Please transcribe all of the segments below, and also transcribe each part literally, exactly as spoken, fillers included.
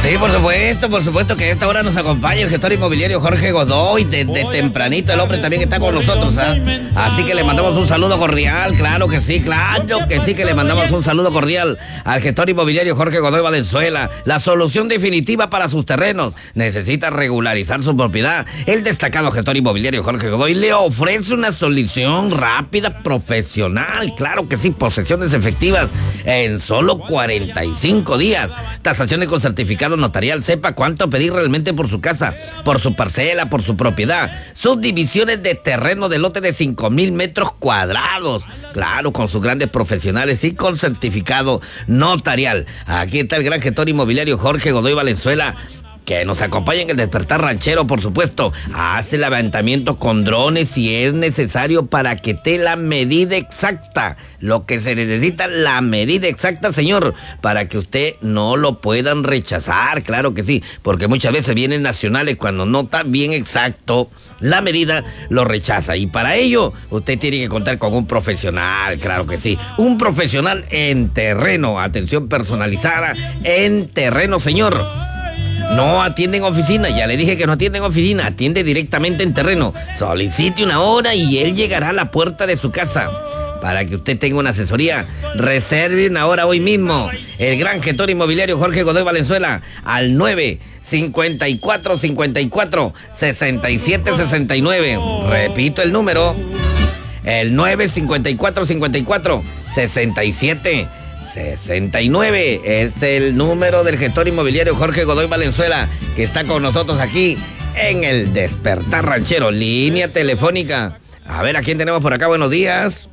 Sí, por supuesto, por supuesto que a esta hora nos acompaña el gestor inmobiliario Jorge Godoy. Desde tempranito el hombre también está con nosotros, ¿ah? Así que le mandamos un saludo cordial, claro que sí, claro que sí, que le mandamos un saludo cordial al gestor inmobiliario Jorge Godoy Valenzuela. La solución definitiva para sus terrenos. Necesita regularizar su propiedad. El destacado gestor inmobiliario Jorge Godoy le ofrece una solución rápida, profesional, claro que sí, posesiones efectivas en solo cuarenta y cinco días. Tasaciones con certificado notarial, sepa cuánto pedir realmente por su casa, por su parcela, por su propiedad. Subdivisiones de terreno de lote de cinco mil metros cuadrados. Claro, con sus grandes profesionales y con certificado notarial. Aquí está el gran gestor inmobiliario Jorge Godoy Valenzuela, que nos acompaña en el Despertar Ranchero, por supuesto. Hace levantamiento con drones si es necesario para que te la medida exacta. Lo que se necesita, la medida exacta, señor, para que usted no lo puedan rechazar, claro que sí, porque muchas veces vienen nacionales cuando no está bien exacto la medida, lo rechaza. Y para ello, usted tiene que contar con un profesional, claro que sí. Un profesional en terreno, atención personalizada en terreno, señor. No atienden oficina, ya le dije que no atienden oficina, atiende directamente en terreno. Solicite una hora y él llegará a la puerta de su casa para que usted tenga una asesoría. Reserve una hora hoy mismo. El gran gestor inmobiliario Jorge Godoy Valenzuela al nueve cincuenta y cuatro cincuenta y cuatro sesenta y siete sesenta y nueve. Repito el número, el nueve cincuenta y cuatro cincuenta y cuatro sesenta y siete sesenta y nueve es el número del gestor inmobiliario Jorge Godoy Valenzuela, que está con nosotros aquí en el Despertar Ranchero, línea telefónica. A ver, ¿a quién tenemos por acá? Buenos días.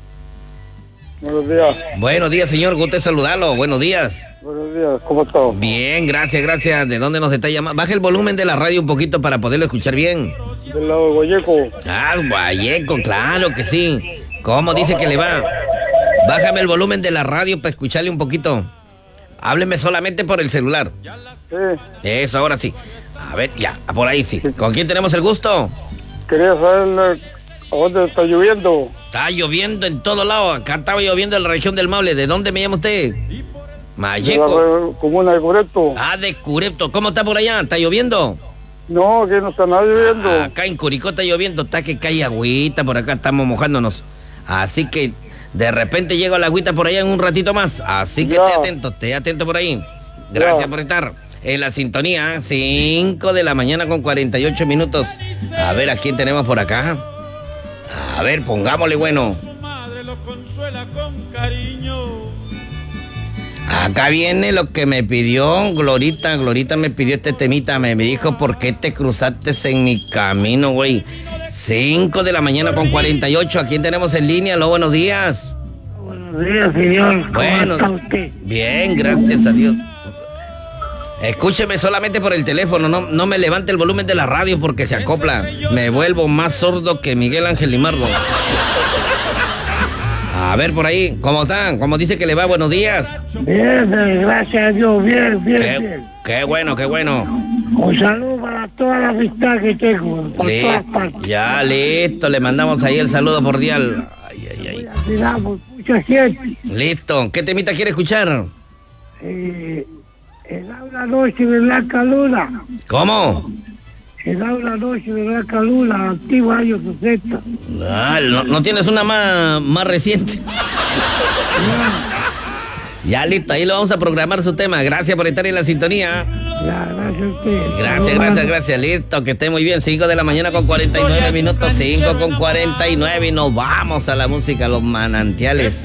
Buenos días. Buenos días, señor, gusto de saludarlo. Buenos días. Buenos días, ¿cómo está? Bien, gracias, gracias. ¿De dónde nos está llamando? Baje el volumen de la radio un poquito para poderlo escuchar bien. Del lado de Guayeco. Ah, Guayeco, claro que sí. ¿Cómo dice que le va? Bájame el volumen de la radio para escucharle un poquito. Hábleme solamente por el celular. Sí. Eso, ahora sí. A ver, ya, por ahí sí. ¿Con quién tenemos el gusto? Quería saber a dónde está lloviendo. Está lloviendo en todo lado. Acá estaba lloviendo en la región del Maule. ¿De dónde me llama usted? Mayeco. Comuna de Curepto. Ah, de Curepto. ¿Cómo está por allá? ¿Está lloviendo? No, que no está nada lloviendo. Ah, acá en Curicó está lloviendo. Está que cae agüita. Por acá estamos mojándonos. Así que de repente llego a la agüita por allá en un ratito más. Así que ya. esté atento, esté atento por ahí. Gracias ya. por estar en la sintonía. cinco de la mañana con cuarenta y ocho minutos. A ver, ¿a quién tenemos por acá? A ver, pongámosle bueno. Acá viene lo que me pidió Glorita. Glorita me pidió este temita. Me dijo, ¿por qué te cruzaste en mi camino, güey? cinco de la mañana con cuarenta y ocho. ¿A quién tenemos en línea? Aló, buenos días. Buenos días, señor. ¿Cómo Bueno, está usted? Bien, gracias a Dios. Escúcheme solamente por el teléfono, no, no me levante el volumen de la radio porque se acopla. Me vuelvo más sordo que Miguel Ángel Limardo. A ver por ahí, ¿cómo están? ¿Cómo dice que le va? Buenos días. Bien, gracias a Dios, bien, bien, Qué, bien. qué bueno, qué bueno. Un saludo para toda la amistad que tengo, por Listo, todas partes. ya listo, le mandamos ahí el saludo por dial. Ay, ay, ay. Cuidamos, mucha gente. Listo, ¿qué temita quiere escuchar? Eh, el habla noche de Blanca Luna. ¿Cómo? El habla noche de Blanca Luna, antigua, años sesenta. Ah, ¿no, no tienes una más, más reciente? Ya listo, ahí lo vamos a programar su tema. Gracias por estar en la sintonía. Ya, gracias a usted. Gracias, gracias, gracias. Listo, que esté muy bien. cinco de la mañana con cuarenta y nueve minutos. cinco con cuarenta y nueve y nos vamos a la música, los manantiales.